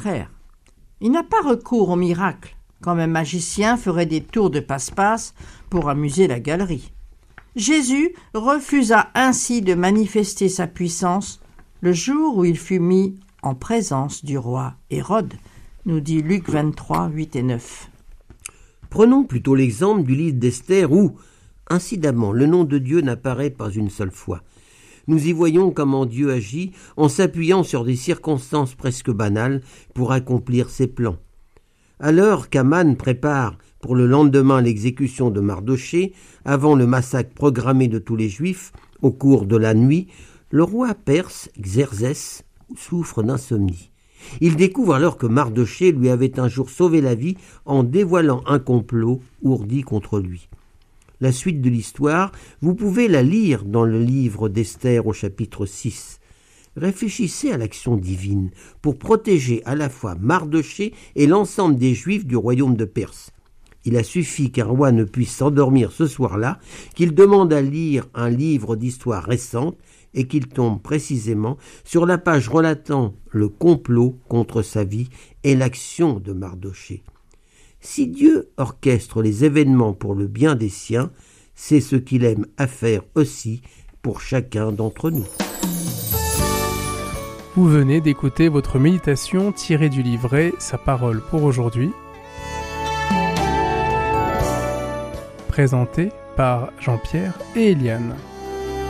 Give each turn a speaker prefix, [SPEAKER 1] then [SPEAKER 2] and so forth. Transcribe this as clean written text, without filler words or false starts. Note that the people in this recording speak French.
[SPEAKER 1] contraire. Il n'a pas recours au miracle, comme un magicien ferait des tours de passe-passe pour amuser la galerie. Jésus refusa ainsi de manifester sa puissance le jour où il fut mis en présence du roi Hérode, nous dit Luc 23, 8 et 9.
[SPEAKER 2] Prenons plutôt l'exemple du livre d'Esther où, incidemment, le nom de Dieu n'apparaît pas une seule fois. Nous y voyons comment Dieu agit en s'appuyant sur des circonstances presque banales pour accomplir ses plans. À l'heure qu'Aman prépare pour le lendemain l'exécution de Mardochée, avant le massacre programmé de tous les Juifs, au cours de la nuit, le roi perse Xerxès souffre d'insomnie. Il découvre alors que Mardochée lui avait un jour sauvé la vie en dévoilant un complot ourdi contre lui. La suite de l'histoire, vous pouvez la lire dans le livre d'Esther au chapitre 6. Réfléchissez à l'action divine pour protéger à la fois Mardochée et l'ensemble des Juifs du royaume de Perse. Il a suffi qu'un roi ne puisse s'endormir ce soir-là, qu'il demande à lire un livre d'histoire récente et qu'il tombe précisément sur la page relatant le complot contre sa vie et l'action de Mardochée. Si Dieu orchestre les événements pour le bien des siens, c'est ce qu'il aime à faire aussi pour chacun d'entre nous.
[SPEAKER 3] Vous venez d'écouter votre méditation tirée du livret Sa parole pour aujourd'hui, présenté par Jean-Pierre et Eliane.